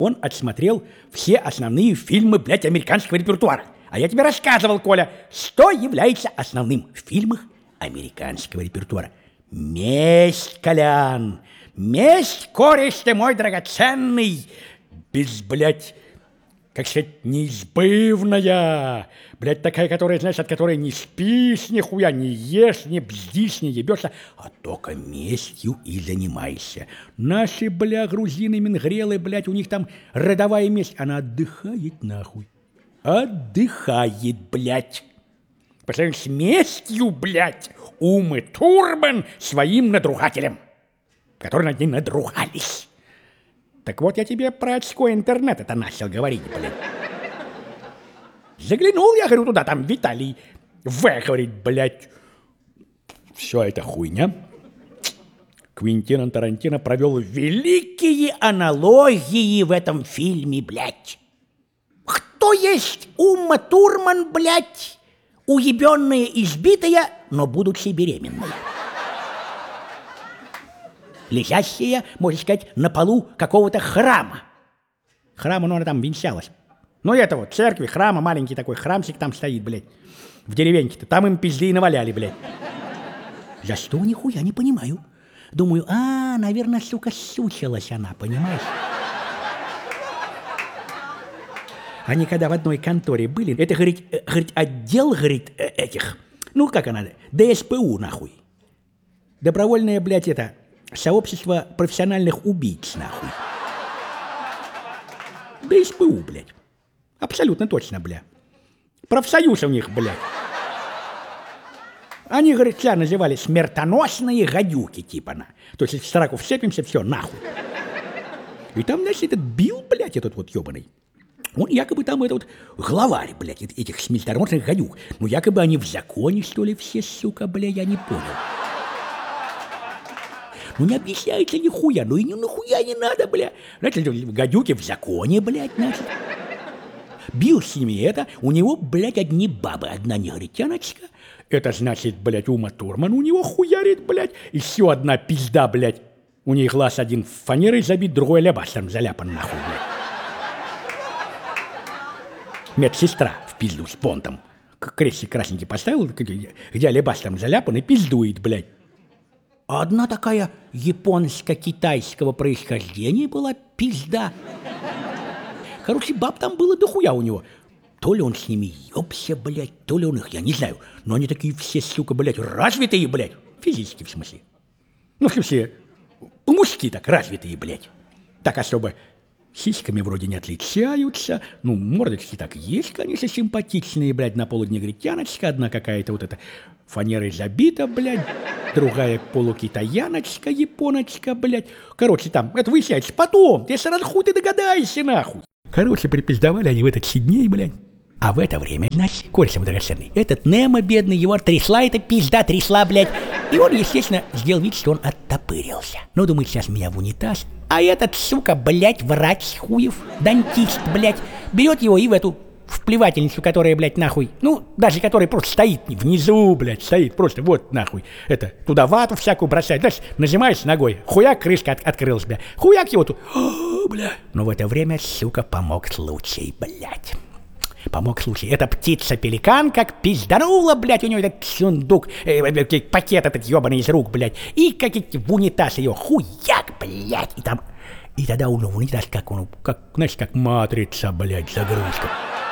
Он отсмотрел все основные фильмы, блядь, американского репертуара. А я тебе рассказывал, Коля, что является основным в фильмах американского репертуара. Месть, Колян, месть, кореш ты мой драгоценный, без, блядь, как сказать, неизбывная, блядь, такая, которая, знаешь, от которой не спишь нихуя, не ешь, не бздишь, не ебешься, а только местью и занимайся. Наши, бля, грузины, мингрелы, блядь, у них там родовая месть, она отдыхает нахуй. Отдыхает, блядь. По сравнению с местью, блядь, Умы Турман своим надругателем, которые над ним надругались. Так вот я тебе про очко интернет это начал говорить, блядь. Заглянул я, говорю, туда, там Виталий В. говорит, блядь, все это хуйня. Квентин Тарантино провел великие аналогии в этом фильме, блядь. Кто есть Ума Турман, блядь, уебенная, избитая, но будучи беременной. Лежащая, можно сказать, на полу какого-то храма. Храма, ну, она там венчалась. Ну, это вот, церкви, храма, маленький такой храмчик там стоит, блядь, в деревеньке-то. Там им пизды и наваляли, блядь. За что, нихуя не понимаю. Думаю, наверное, сука, сучилась она, понимаешь? Они когда в одной конторе были, это, говорит, отдел, говорит, этих, ну, как она, ДСПУ, нахуй. Добровольное, блядь, это, сообщество профессиональных убийц, нахуй. ДСПУ, блядь. Абсолютно точно, бля. Профсоюз у них, блядь. Они, говорит, себя называли смертоносные гадюки, типа, на. То есть, в сраку вцепимся, все, нахуй. И там, значит, этот Билл, блядь, этот вот ебаный. Он якобы там, это вот, главарь, блядь, этих смертоносных гадюк. Ну, якобы они в законе, что ли, все, сука, блядь, я не понял. Ну, не объясняется нихуя, ну и нихуя не надо, бля. Значит, гадюки в законе, блядь, значит. Бил с ними это, у него, блядь, одни бабы, одна негритяночка. Это значит, блядь, Ума Турман у него хуярит, блядь. Еще одна пизда, блядь. У нее глаз один фанерой забит, другой алебастром заляпан, нахуй, блядь. Медсестра в пизду с понтом. Крестик красненький поставил, где алебастром заляпан, и пиздует, блядь. А одна такая японско-китайского происхождения была пизда. Короче, баб там было дохуя у него. То ли он с ними ёбся, блядь, то ли он их, я не знаю. Но они такие все, сука, блядь, развитые, блядь. Физически, в смысле. Ну, в смысле, по-мужски так развитые, блядь. Так особо сиськами вроде не отличаются. Ну, мордочки так есть, конечно, симпатичные, блядь, на полу негритяночка. Одна какая-то вот эта фанерой забита, блядь. Другая полукитаяночка, японочка, блядь. Короче, там, это выясняется потом. Ты сразу хуй ты догадаешься, нахуй. Короче, припиздовали они в этот Сидней, блядь. А в это время, значит, кореш ему драгоценный, этот Немо, бедный, его трясла эта пизда, трясла, блядь. И он, естественно, сделал вид, что он оттопырился. Ну, думает, сейчас меня в унитаз. А этот, сука, блядь, врач хуев, дантист, блядь, берет его и в эту вплевательницу, которая, блядь, нахуй, ну, даже которая просто стоит внизу, блядь, стоит просто вот, нахуй, это, туда вату всякую бросает, дальше нажимаешь ногой, хуяк, крышка открылась, блядь, хуяк его тут, бля. Но в это время, сука, помог случай, блядь. Помог случай. Эта птица-пеликан как пизданула, блядь, у него этот сундук, пакет этот ебаный из рук, блядь, и как в унитаз ее хуяк, блядь, и там, и тогда он в унитаз, как он, как, знаешь, как матрица, блядь, загрузка.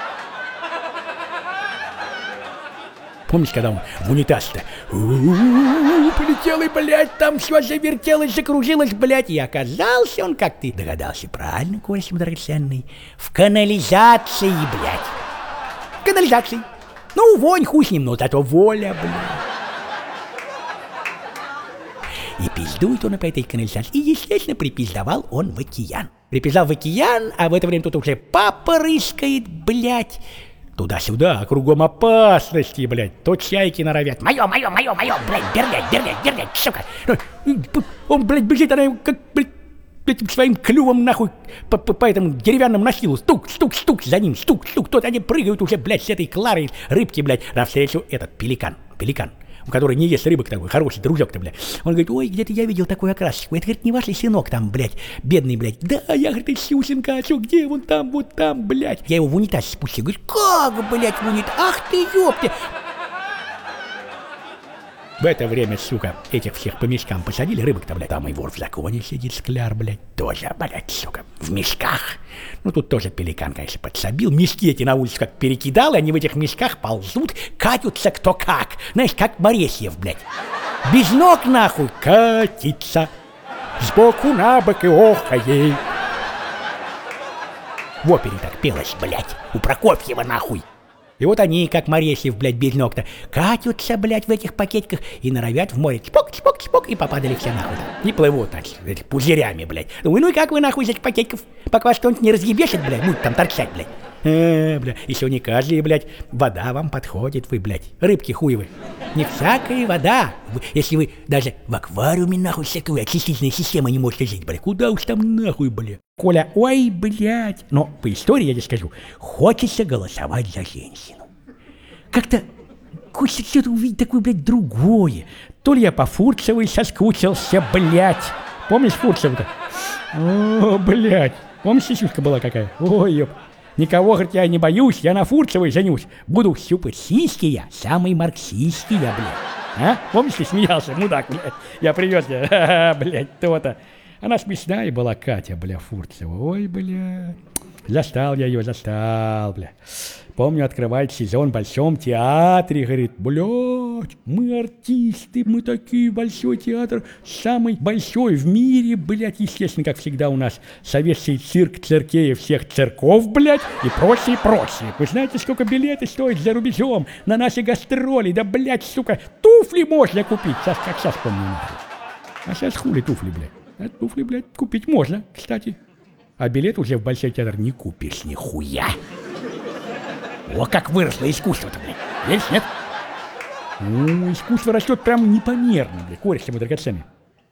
Помнишь, когда он в унитаз-то полетел и, блядь, там все завертелось, закружилось, блядь, и оказался он, как ты догадался, правильно, кореш драгоценный, в канализации, блядь. В канализации. Ну, вонь, хуй с ним, но зато воля, блядь. И пиздует он по этой канализации. И, естественно, припиздовал он в океан. Припиздал в океан, а в это время тут уже папа рыскает, блядь. Туда-сюда, кругом опасности, блядь. То чайки норовят. Мое, блядь, дергать, сука. Он, блядь, бежит, она как, блядь, этим своим клювом, нахуй, по этому деревянному настилу. Стук, за ним, стук. Тут они прыгают уже, блядь, с этой Кларой рыбки, блядь. Навстречу этот пеликан. у которой не ест рыбок такой, хороший дружок-то, блядь. Он говорит, ой, где-то я видел такую окрасочку. Это, говорит, не ваш ли сынок там, блядь, бедный, блядь. Да, я, говорит, ищу сынка, а что, где, вон там, блядь. Я его в унитаз спустил, говорит, как, блядь, в унитаз, ах ты, ёпты. В это время, сука, этих всех по мешкам посадили, рыбок-то, блядь. Там и вор в законе сидит, Скляр, блядь, тоже, блядь, сука, в мешках. Ну, тут тоже пеликан, конечно, подсобил. Мешки эти на улицу как перекидал, и они в этих мешках ползут, катятся кто как. Знаешь, как Моресьев, блядь. Без ног, нахуй, катится, сбоку на бок и охает. В опере так пелось, блядь, у Прокофьева, нахуй. И вот они, как Моресьев, блядь, без ног-то, катятся, блядь, в этих пакетиках и норовят в море чпок, чпок, чпок, и попадали все нахуй. И плывут, значит, этих пузырями, блядь. Думаю, ну и как вы нахуй из этих пакетиков? Пока вас что-нибудь не разъебешит, блядь, будет там торчать, блядь. Бля, еще не каждый, блядь, вода вам подходит, вы, блядь, рыбки хуевы. Не всякая вода. Если вы даже в аквариуме, нахуй, всякой очистительной системы не можете жить, блядь, куда уж там нахуй, блядь. Коля, ой, блядь. Но по истории я тебе скажу, хочется голосовать за женщину. Как-то хочется что-то увидеть такое, блядь, другое. То ли я по Фурцевой соскучился, блядь. Помнишь Фурцеву-то? О, блядь. Помнишь, сисюшка была какая? Ой, ёп. Никого, говорит, я не боюсь, я на Фурцевой женюсь. Буду щупать сиськи я, самый марксистский я, блядь. А? Помнишь, ты смеялся, мудак, блядь? Я привез тебя, ха-ха, блядь, то-то. Она смешная была, Катя, бля, Фурцева. Ой, бля. Застал я ее, бля. Помню, открывает сезон в Большом театре, говорит, блядь, мы артисты, мы такие, Большой театр, самый большой в мире, блядь, естественно, как всегда у нас советский цирк циркеев всех церков, блядь, и прочее, прочее. Вы знаете, сколько билеты стоят за рубежом на наши гастроли, да, блядь, сука, туфли можно купить, сейчас, как сейчас помню, нахуй. А сейчас хули туфли, блядь, а туфли, блядь, купить можно, кстати, а билет уже в Большой театр не купишь нихуя. О, как выросло искусство-то, блядь. Видишь, нет? Ну, искусство растет прям непомерно, блядь, корешки мы драгоценные.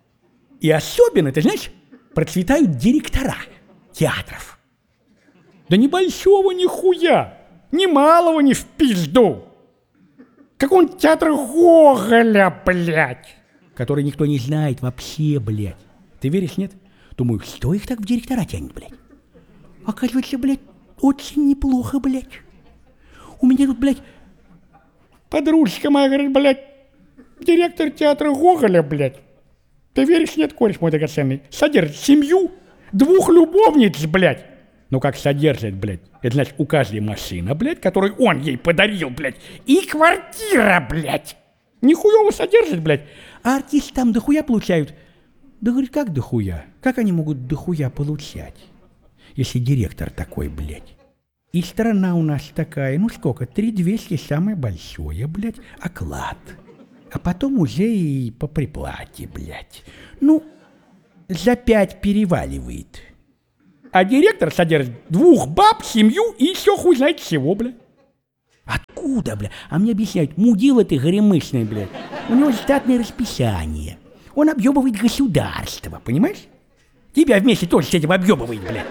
И особенно, ты знаешь, процветают директора театров. Да ни большого нихуя, ни малого ни в пизду. Какого-нибудь театра Гоголя, блядь, который никто не знает вообще, блядь. Ты веришь, нет? Думаю, что их так в директора тянет, блядь? Оказывается, блядь, очень неплохо, блядь. У меня тут, блядь, подружка моя, говорит, блядь, директор театра Гоголя, блядь. Ты веришь, нет, кореш мой драгоценный? Содержит семью, 2 любовниц, блядь. Ну как содержит, блядь? Это значит, у каждой машина, блядь, которую он ей подарил, блядь. И квартира, блядь. Нихуево содержит, блядь. А артисты там дохуя получают. Да, говорит, как дохуя? Как они могут дохуя получать, если директор такой, блядь? И страна у нас такая, ну сколько, 3200 самое большое, блядь, оклад. А потом уже и по приплате, блядь. Ну, за 5 переваливает. А директор содержит 2 баб, семью и еще хуй знает чего, блядь. Откуда, блядь? А мне объясняют, мудила ты горемышная, блядь. У него штатное расписание. Он объебывает государство, понимаешь? Тебя вместе тоже с этим объебывает, блядь.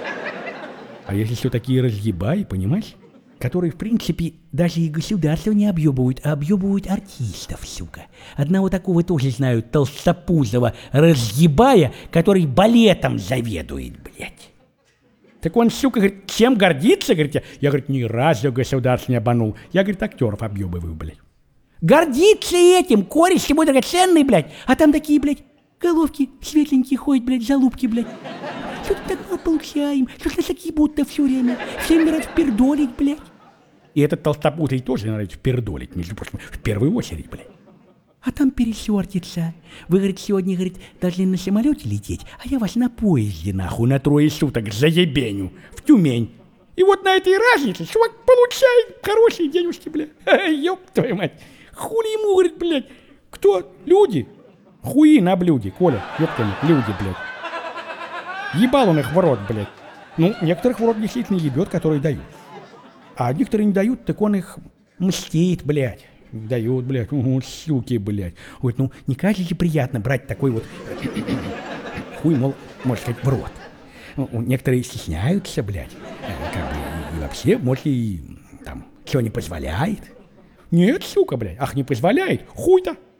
А если все такие разъебаи, понимаешь? Которые, в принципе, даже и государство не объебывают, а объебывают артистов, сука. Одного такого тоже знаю, толстопузого разъебая, который балетом заведует, блядь. Так он, сука, говорит, чем гордится, говорит, я, говорит, ни разу государство не обманул. Я, говорит, актеров объебываю, блядь. Гордится этим, кореш мой драгоценный, блядь. А там такие, блядь, головки светленькие ходят, блядь, залупки, блядь. Что-то такое получаем, что ж нас такие будто все время. Всем нравится пердолить, блядь. И этот толстопузый тоже нравится пердолить, между прочим, в первую очередь, блядь. А там пересортится. Вы, говорит, сегодня, говорит, должны на самолете лететь, а я вас на поезде, нахуй, на 3 суток заебеню, в Тюмень. И вот на этой разнице чувак получает хорошие денежки, блядь. Ёб твою мать. Хули ему, говорит, блядь. Кто? Люди? Хуи на блюде, Коля. Ёб твою мать, люди, блядь. Ебал он их в рот, блядь. Ну, некоторых в рот действительно ебет, которые дают. А некоторые не дают, так он их мстит, блядь. Дают, блядь, суки, блядь. Ой, ну, не кажется приятно брать такой вот хуй, мол, можно сказать, в рот. Ну, некоторые стесняются, блядь. Как бы, и вообще, может, и там, что не позволяет. Нет, сука, блядь, ах, не позволяет, хуй-то.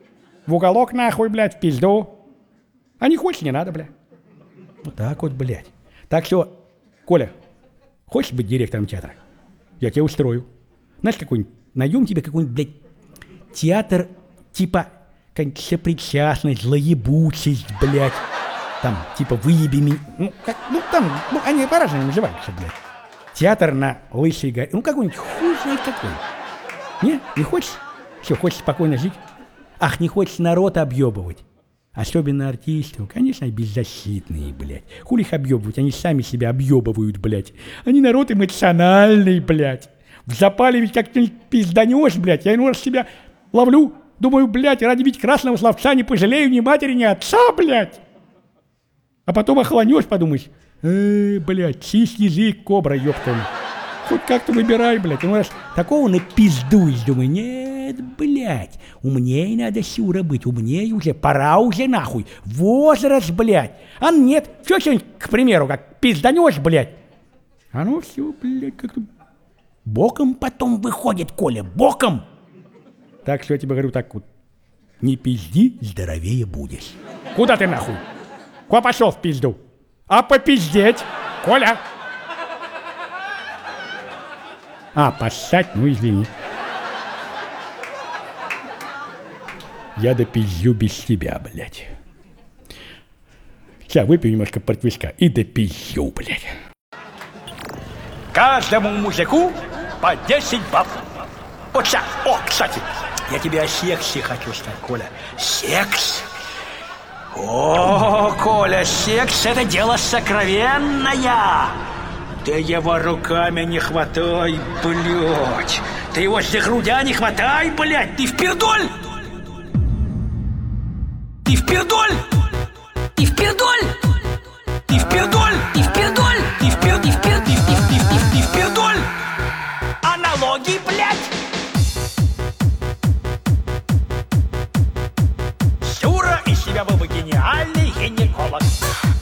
в уголок нахуй, блядь, в пизду. А не хочешь, не надо, блядь. Вот так вот, блядь. Так что, Коля, хочешь быть директором театра? Я тебя устрою. Знаешь, какой-нибудь, найдем тебе какой-нибудь, блядь, театр типа сопричастность, злоебучесть, блядь. Там, типа, выеби меня. Ну, как, ну, там, ну, они по-разному называются, блядь. Театр на Лысой горе. Ну, какой-нибудь, хуй знает какой. Не хочешь? Все, хочешь спокойно жить? Ах, не хочешь народ объебывать? Особенно артистов, конечно, беззащитные, блядь. Хули их объебывать, они сами себя объебывают, блядь. Они народ эмоциональный, блядь. В запале ведь как-нибудь пизданешь, блядь. Я иной раз себя ловлю, думаю, блядь, ради ведь красного словца не пожалею ни матери, ни отца, блядь. А потом охлонешь, подумаешь, блядь, чист язык, кобра, ёптан. Хоть как-то выбирай, блядь. Иной раз такого напиздуешь, думаю, нет, блядь, умнее надо, Сюра, быть, умнее уже, пора уже, нахуй, возраст, блядь. А нет, все сегодня, к примеру, как пизданешь, блядь. А ну все, блядь, как-то боком потом выходит, Коля, боком. Так что я тебе говорю так вот, не пизди, здоровее будешь. Куда ты нахуй? Куда пошел в пизду? А попиздеть, Коля? А, поссать, ну извини. Я допизжу без тебя, блядь. Сейчас выпью немножко портвейска и допизжу, блядь. Каждому мужику по 10 баб. Вот сейчас. О, кстати, я тебе о сексе хочу сказать, Коля. Секс? О, Коля, секс — это дело сокровенное. Ты его руками не хватай, блядь. Ты его за грудя не хватай, блядь. Ты впердоль! Ты впердоль! Ты впердоль! Ты впердоль! Ты впердоль! Ты впердоль! Аналогии, блядь! Сюра из себя был бы гениальный гинеколог.